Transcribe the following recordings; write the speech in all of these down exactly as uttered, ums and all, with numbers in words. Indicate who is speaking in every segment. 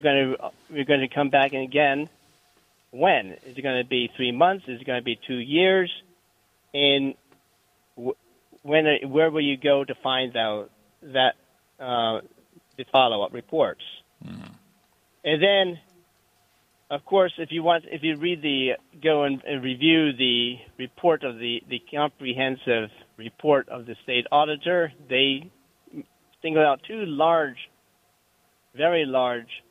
Speaker 1: going to we're going to come back again. When is it going to be? Three months? Is it going to be two years? And w- when where will you go to find out that uh, the follow-up reports? Mm-hmm. And then, of course, if you want, if you read the go and, and review the report of the, the comprehensive report of the state auditor, they single out two large, very large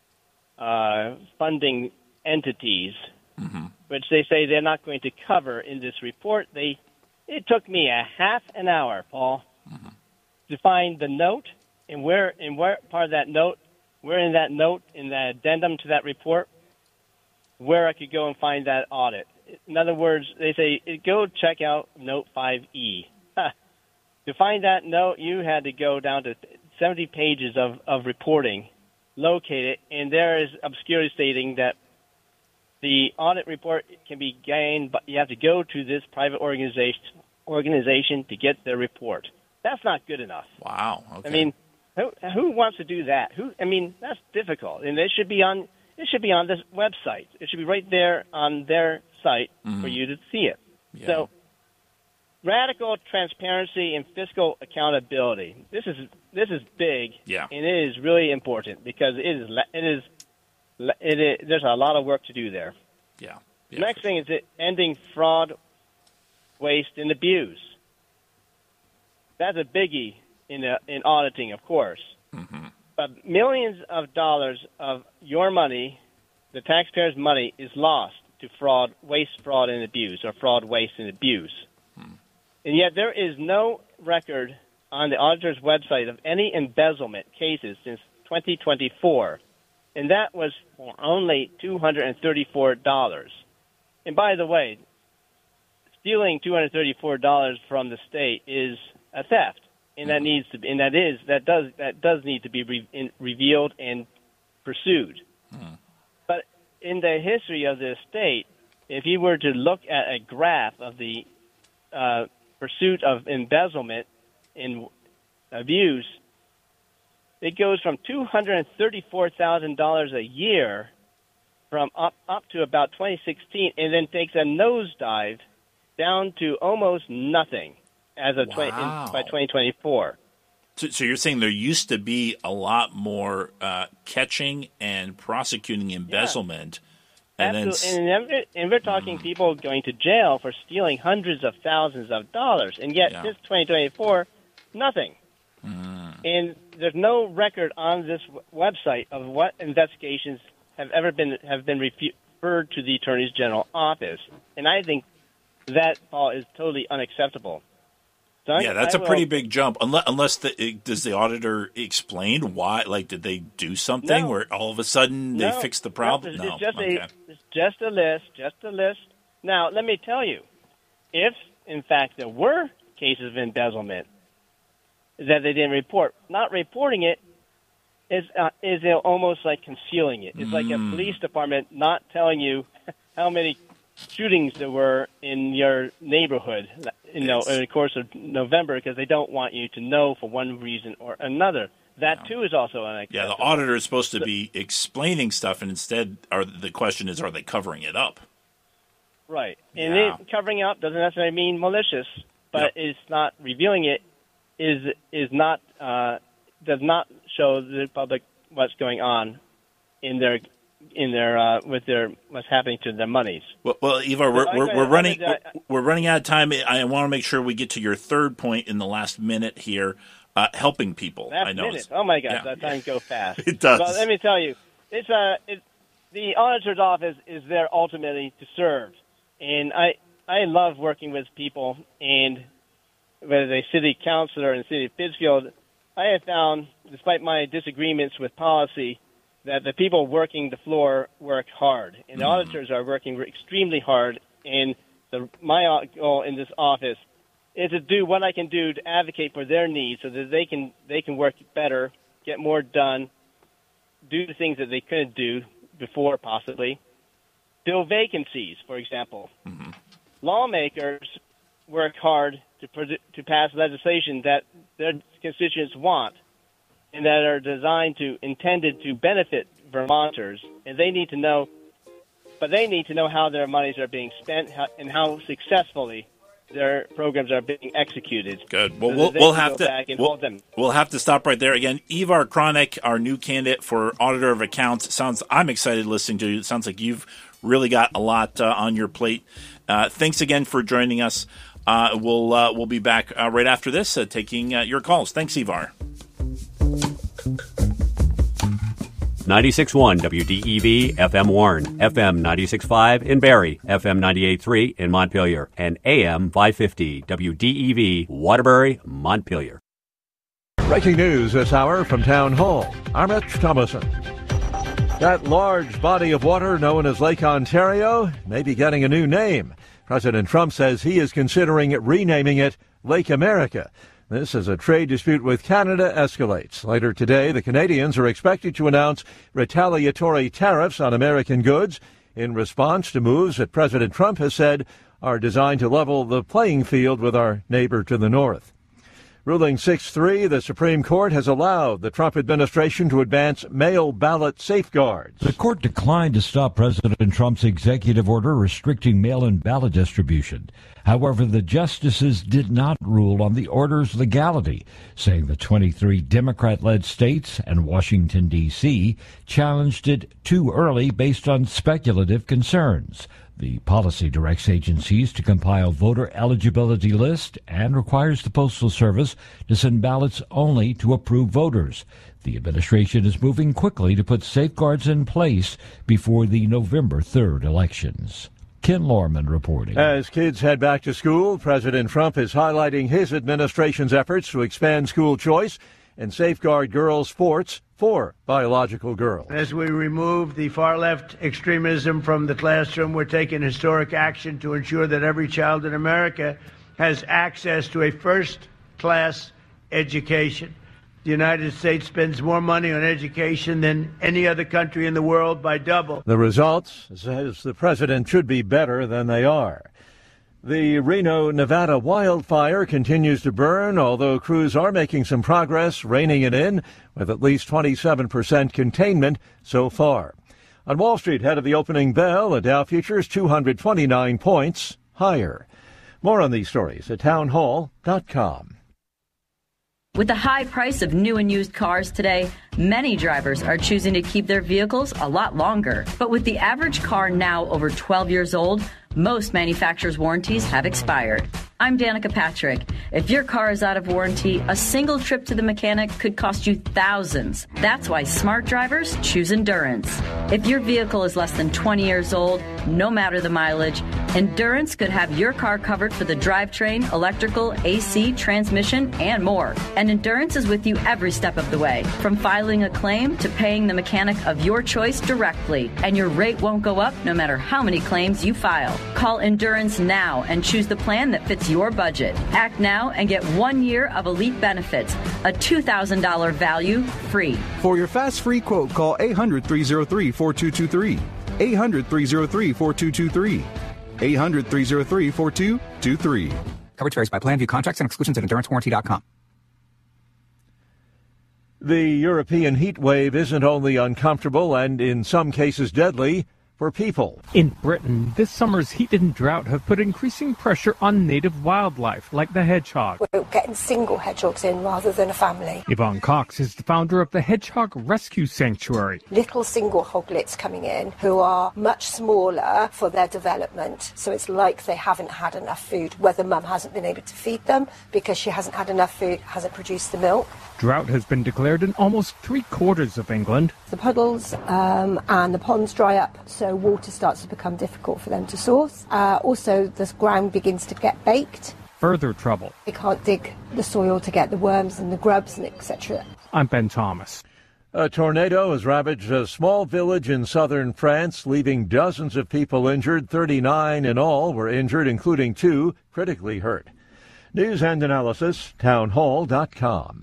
Speaker 1: uh, funding entities, mm-hmm. which they say they're not going to cover in this report. They it took me a half an hour, Paul, mm-hmm. to find the note and where and where part of that note, where in that note in the addendum to that report, where I could go and find that audit. In other words, they say, go check out Note five E. To find that note, you had to go down to seventy pages of, of reporting, locate it, and there is obscurity stating that the audit report can be gained, but you have to go to this private organization organization to get their report. That's not good enough.
Speaker 2: Wow. Okay.
Speaker 1: I mean, who, who wants to do that? Who? I mean, that's difficult, and it should be on... It should be on this website. It should be right there on their site mm-hmm. for you to see it. Yeah. So, radical transparency and fiscal accountability. This is this is big,
Speaker 2: yeah.
Speaker 1: and it is really important because it is it is it is there's a lot of work to do there.
Speaker 2: Yeah. yeah
Speaker 1: Next thing sure. is it ending fraud, waste, and abuse. That's a biggie in a, in auditing, of course. Mm-hmm. But millions of dollars of your money, the taxpayers' money, is lost to fraud, waste, fraud, and abuse, or fraud, waste, and abuse. Hmm. And yet there is no record on the auditor's website of any embezzlement cases since twenty twenty-four, and that was for only two hundred thirty-four dollars. And by the way, stealing two hundred thirty-four dollars from the state is a theft. And that needs to be, and that is that does that does need to be re, in, revealed and pursued. Hmm. But in the history of the state, if you were to look at a graph of the uh, pursuit of embezzlement and abuse, it goes from two hundred thirty-four thousand dollars a year from up up to about twenty sixteen, and then takes a nosedive down to almost nothing. As of
Speaker 2: wow.
Speaker 1: twenty, in, by twenty twenty-four.
Speaker 2: So, so you're saying there used to be a lot more uh, catching and prosecuting embezzlement,
Speaker 1: yeah.
Speaker 2: and
Speaker 1: Absolutely.
Speaker 2: then
Speaker 1: and, and we're talking mm. people going to jail for stealing hundreds of thousands of dollars, and yet yeah. since twenty twenty-four, nothing. Mm. And there's no record on this w- website of what investigations have ever been have been referred to the Attorney General office, and I think that, Paul, is totally unacceptable. So
Speaker 2: yeah, that's I a pretty will, big jump. Unless, unless the, does the auditor explain why? Like, did they do something
Speaker 1: no,
Speaker 2: where all of a sudden they
Speaker 1: no,
Speaker 2: fixed the problem?
Speaker 1: No,
Speaker 2: No,
Speaker 1: it's just
Speaker 2: okay.
Speaker 1: a it's just a list, just a list. Now, let me tell you, if in fact there were cases of embezzlement that they didn't report, not reporting it is uh, is almost like concealing it. It's mm. like a police department not telling you how many shootings there were in your neighborhood, you know, in the course of November, because they don't want you to know for one reason or another. That, yeah. too, is also unacceptable.
Speaker 2: Yeah, the auditor is supposed to be explaining stuff, and instead, are, the question is, are they covering it up?
Speaker 1: Right. And
Speaker 2: yeah.
Speaker 1: it, covering up doesn't necessarily mean malicious, but yep. it's not revealing it is is not uh, does not show the public what's going on in their in their uh, with their what's happening to their monies.
Speaker 2: Well, well Ivar, we're, we're, we're running we're, we're running out of time. I want to make sure we get to your third point in the last minute here. Uh, helping people.
Speaker 1: Last
Speaker 2: I know.
Speaker 1: Minute. Oh my gosh,
Speaker 2: yeah.
Speaker 1: that time goes fast.
Speaker 2: It does.
Speaker 1: Well, let me tell you, it's uh, it, the auditor's office is there ultimately to serve, and I I love working with people, and whether they're city councilor in the city of Pittsfield, I have found, despite my disagreements with policy, that the people working the floor work hard, and the mm. auditors are working extremely hard. And the, my goal in this office is to do what I can do to advocate for their needs, so that they can they can work better, get more done, do the things that they couldn't do before, possibly fill vacancies, for example. Mm-hmm. Lawmakers work hard to produ- to pass legislation that their constituents want, and that are designed to intended to benefit Vermonters, and they need to know, but they need to know how their monies are being spent how, and how successfully their programs are being executed.
Speaker 2: Good. Well,
Speaker 1: so
Speaker 2: we'll, we'll have to
Speaker 1: we'll,
Speaker 2: we'll have to stop right there. Again, Ivar Kronick, our new candidate for Auditor of Accounts. Sounds I'm excited listening to you. It sounds like you've really got a lot uh, on your plate. Uh, thanks again for joining us. Uh, we'll uh, we'll be back uh, right after this, uh, taking uh, your calls. Thanks, Ivar.
Speaker 3: ninety-six point one W D E V F M Warren, F M ninety-six point five in Barrie, F M ninety-eight point three in Montpelier, and A M five fifty W D E V Waterbury, Montpelier.
Speaker 4: Breaking news this hour from Town Hall. I'm Rich Thomason. That large body of water known as Lake Ontario may be getting a new name. President Trump says he is considering renaming it Lake America. This as a trade dispute with Canada escalates. Later today, the Canadians are expected to announce retaliatory tariffs on American goods in response to moves that President Trump has said are designed to level the playing field with our neighbor to the north. Ruling six three, the Supreme Court has allowed the Trump administration to advance mail ballot safeguards.
Speaker 5: The court declined to stop President Trump's executive order restricting mail-in ballot distribution. However, the justices did not rule on the order's legality, saying the twenty-three Democrat-led states and Washington, D C challenged it too early based on speculative concerns. The policy directs agencies to compile voter eligibility lists and requires the Postal Service to send ballots only to approved voters. The administration is moving quickly to put safeguards in place before the November third elections. Ken Lorman reporting.
Speaker 4: As kids head back to school, President Trump is highlighting his administration's efforts to expand school choice and safeguard girls' sports for biological girls.
Speaker 6: As we remove the far-left extremism from the classroom, we're taking historic action to ensure that every child in America has access to a first-class education. The United States spends more money on education than any other country in the world by double.
Speaker 4: The results, says the president, should be better than they are. The Reno, Nevada wildfire continues to burn, although crews are making some progress reining it in, with at least twenty-seven percent containment so far. On Wall Street, ahead of the opening bell, the Dow futures two hundred twenty-nine points higher. More on these stories at townhall dot com.
Speaker 7: With the high price of new and used cars today, many drivers are choosing to keep their vehicles a lot longer. But with the average car now over twelve years old, most manufacturers' warranties have expired. I'm Danica Patrick. If your car is out of warranty, a single trip to the mechanic could cost you thousands. That's why smart drivers choose Endurance. If your vehicle is less than twenty years old, no matter the mileage, Endurance could have your car covered for the drivetrain, electrical, A C, transmission, and more. And Endurance is with you every step of the way, from filing a claim to paying the mechanic of your choice directly. And your rate won't go up no matter how many claims you file. Call Endurance now and choose the plan that fits your budget. Act now and get one year of elite benefits, a two thousand dollars value free.
Speaker 8: For your fast free quote, call eight hundred, three oh three, four two two three. eight hundred, three oh three, four two two three. eight hundred, three oh three, four two two three.
Speaker 9: Coverage varies by plan. View contracts and exclusions at endurance warranty dot com.
Speaker 4: The European heat wave isn't only uncomfortable and in some cases deadly for people.
Speaker 10: In Britain, this summer's heat and drought have put increasing pressure on native wildlife, like the hedgehog.
Speaker 11: We're getting single hedgehogs in rather than a family.
Speaker 10: Yvonne Cox is the founder of the Hedgehog Rescue Sanctuary.
Speaker 11: Little single hoglets coming in who are much smaller for their development. So it's like they haven't had enough food, whether mum hasn't been able to feed them because she hasn't had enough food, hasn't produced the milk.
Speaker 10: Drought has been declared in almost three quarters of England.
Speaker 11: The puddles um, and the ponds dry up, so water starts to become difficult for them to source. Uh, also, the ground begins to get baked.
Speaker 10: Further trouble.
Speaker 11: They can't dig the soil to get the worms and the grubs and et cetera.
Speaker 10: I'm Ben Thomas.
Speaker 4: A tornado has ravaged a small village in southern France, leaving dozens of people injured. thirty-nine in all were injured, including two critically hurt. News and analysis, townhall dot com.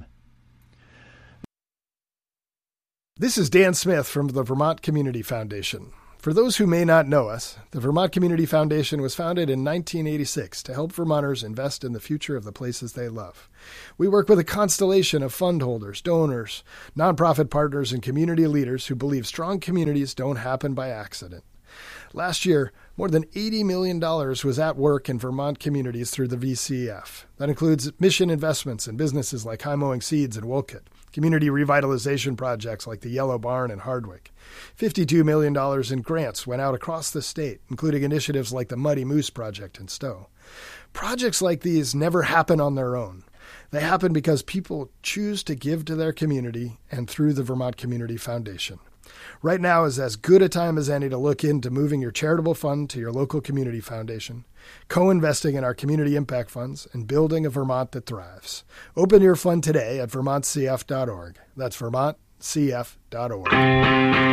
Speaker 12: This is Dan Smith from the Vermont Community Foundation. For those who may not know us, the Vermont Community Foundation was founded in nineteen eighty-six to help Vermonters invest in the future of the places they love. We work with a constellation of fund holders, donors, nonprofit partners, and community leaders who believe strong communities don't happen by accident. Last year, more than eighty million dollars was at work in Vermont communities through the V C F. That includes mission investments in businesses like High Mowing Seeds in Wolcott, community revitalization projects like the Yellow Barn in Hardwick. fifty-two million dollars in grants went out across the state, including initiatives like the Muddy Moose Project in Stowe. Projects like these never happen on their own. They happen because people choose to give to their community and through the Vermont Community Foundation. Right now is as good a time as any to look into moving your charitable fund to your local community foundation, co-investing in our community impact funds, and building a Vermont that thrives. Open your fund today at vermont c f dot org. That's vermont c f dot org.